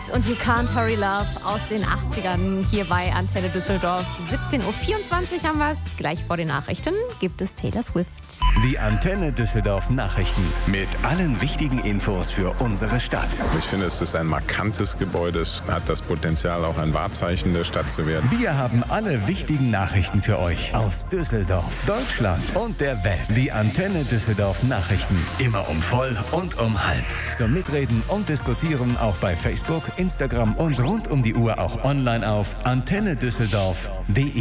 und You Can't Hurry Love aus den 80ern hier bei Antenne Düsseldorf. 17.24 Uhr haben wir es. Gleich vor den Nachrichten gibt es Taylor Swift. Die Antenne Düsseldorf Nachrichten mit allen wichtigen Infos für unsere Stadt. Ich finde, es ist ein markantes Gebäude. Es hat das Potenzial, auch ein Wahrzeichen der Stadt zu werden. Wir haben alle wichtigen Nachrichten für euch aus Düsseldorf, Deutschland und der Welt. Die Antenne Düsseldorf Nachrichten. Immer um voll und um halb. Zum Mitreden und Diskutieren auch bei Facebook, Instagram und rund um die Uhr auch online auf antennedüsseldorf.de.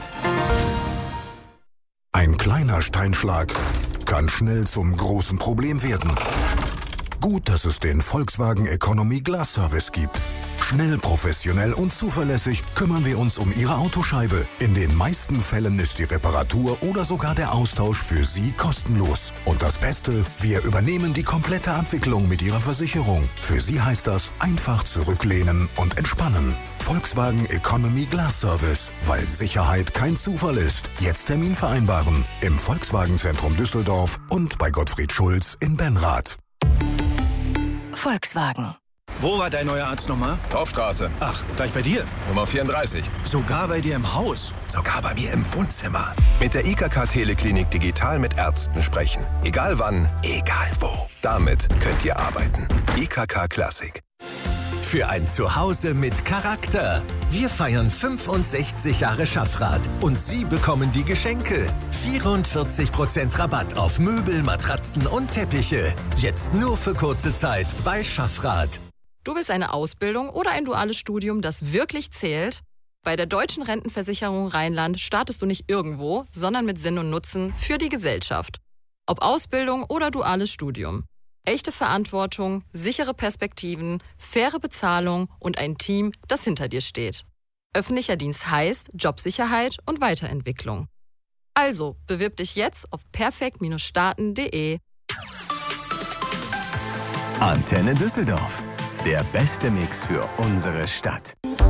Ein kleiner Steinschlag kann schnell zum großen Problem werden. Gut, dass es den Volkswagen Economy Glass Service gibt. Schnell, professionell und zuverlässig kümmern wir uns um Ihre Autoscheibe. In den meisten Fällen ist die Reparatur oder sogar der Austausch für Sie kostenlos. Und das Beste, wir übernehmen die komplette Abwicklung mit Ihrer Versicherung. Für Sie heißt das einfach zurücklehnen und entspannen. Volkswagen Economy Glass Service, weil Sicherheit kein Zufall ist. Jetzt Termin vereinbaren. Im Volkswagen-Zentrum Düsseldorf und bei Gottfried Schulz in Benrath. Volkswagen. Wo war dein neuer Arzt nochmal? Torfstraße. Ach, gleich bei dir? Nummer 34. Sogar bei dir im Haus? Sogar bei mir im Wohnzimmer. Mit der IKK Teleklinik digital mit Ärzten sprechen. Egal wann, egal wo. Damit könnt ihr arbeiten. IKK Classic. Für ein Zuhause mit Charakter. Wir feiern 65 Jahre Schaffrath und Sie bekommen die Geschenke. 44% Rabatt auf Möbel, Matratzen und Teppiche. Jetzt nur für kurze Zeit bei Schaffrath. Du willst eine Ausbildung oder ein duales Studium, das wirklich zählt? Bei der Deutschen Rentenversicherung Rheinland startest du nicht irgendwo, sondern mit Sinn und Nutzen für die Gesellschaft. Ob Ausbildung oder duales Studium. Echte Verantwortung, sichere Perspektiven, faire Bezahlung und ein Team, das hinter dir steht. Öffentlicher Dienst heißt Jobsicherheit und Weiterentwicklung. Also, bewirb dich jetzt auf perfekt-starten.de. Antenne Düsseldorf. Der beste Mix für unsere Stadt.